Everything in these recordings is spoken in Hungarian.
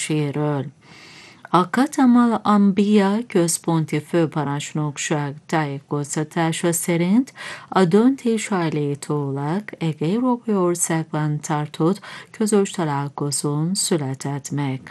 döntéséről. A Katamal Ambia központi főparancsnokság tájékoztatása szerint a döntés állítólag egy európai országban tartott közös találkozón született meg.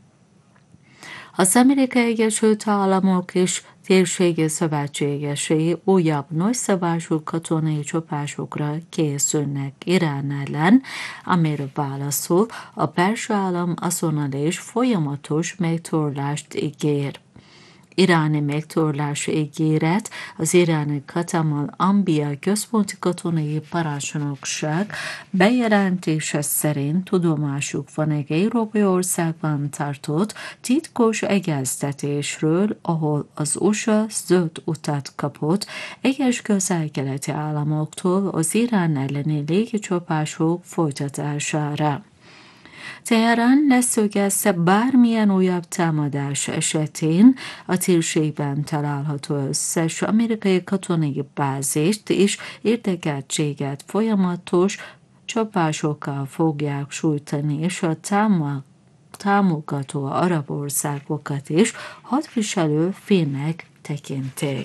Az Amerikai Egyesült Államok és térségi szövetségesei újabb nagyszabású katonai csapásokra készülnek Irán ellen, amire válaszul a perzsa állam azonnal és folyamatos megtorlást ígér. Iráni megtorlási ígéret az iráni Katamal Ambia központi katonai parancsnokság bejelentése szerint tudomásuk van egy európai országban tartott titkos egyeztetésről, ahol az USA zöld utat kapott egyes közel-keleti államoktól az Irán elleni légicsapások folytatására. Teherán leszögezte, bármilyen újabb támadás esetén a térségben található összes amerikai katonai bázist és érdekeltséget folyamatos csapásokkal fogják sújtani, és a támogató arab országokat is hadviselő félnek tekintik.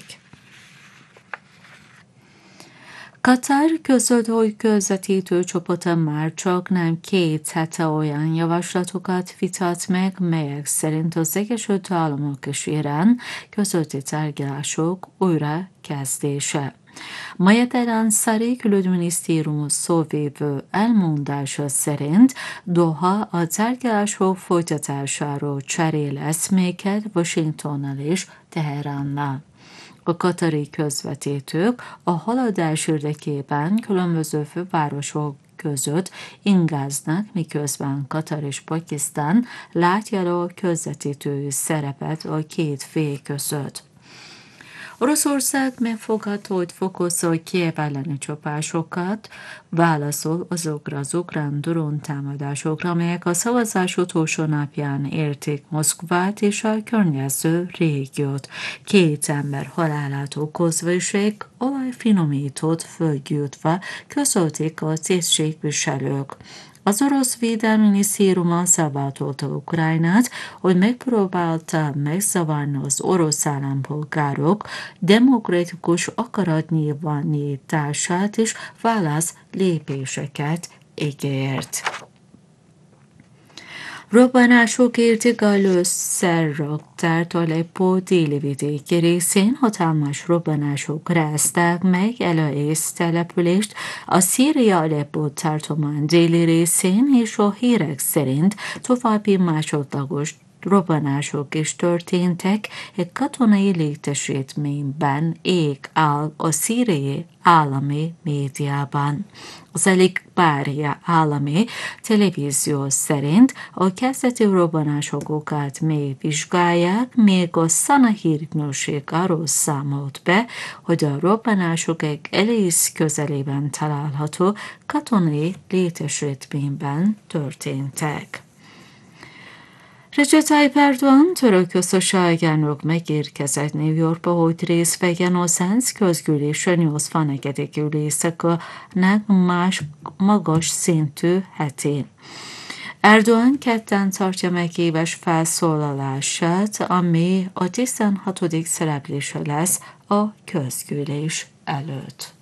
Katar közölt, hogy közvetítő csapata már csak nem 2 hete olyan javaslatokat vitat meg, melyek szerint az Egyesült Államok és Irán közötti tárgyalások újra kezdése. Majed el-Ansari külügyminisztérium szóvivő elmondása szerint Doha a tárgyalások folytatásáról cserél eszméket Washingtonnal és Teheránnal. A katari közvetítők a haladás érdekében különböző fővárosok között ingáznak, miközben Katar és Pakisztán látja el a közvetítői szerepet a két fél között. Oroszország megfogadta, hogy fokozza a Kijev elleni csapásokat, válaszol azokra az ukrán dróntámadásokra, amelyek a szavazás utolsó napján érték Moszkvát és a környező régiót. 2 ember halálát okozva és egy olajfinomítót fölgyújtva közölték a tisztségviselők. Az orosz védelmi minisztérium azzal vádolta Ukrajnát, hogy megpróbálta megzavarni az orosz állampolgárok demokratikus akaratnyilvánítását és válasz lépéseket ígért. Robbanások érték a lőszerraktárt Aleppo déli vidéki részén, hatalmas robbanások rázták meg Elais települést a Szíria Aleppo tartomány déli részén, és a hírek szerint további másodlagos robbanások is történtek egy katonai létesítményben, áll a szíriai állami médiában. Az Al-Ikhbariya állami televízió szerint a kezdeti robbanásokat még vizsgálják, még a Sana hírügynökség arról számolt be, hogy a robbanások egy Elais közelében található katonai létesítményben történtek. Recep Tayyip Erdoğan török köztársaságelnök megérkezett New Yorkba, hogy részt vegyen az ENSZ közgyűlése 84. ülésének magas szintű hetén. Erdoğan ketten tartja meg éves felszólalását, ami a 16. szereplése lesz a közgyűlés előtt.